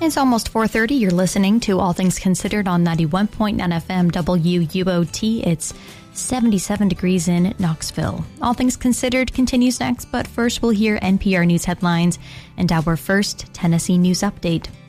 It's almost 4:30. You're listening to All Things Considered on 91.9 FM WUOT. It's 77 degrees in Knoxville. All Things Considered continues next, but first we'll hear NPR News headlines and our first Tennessee news update.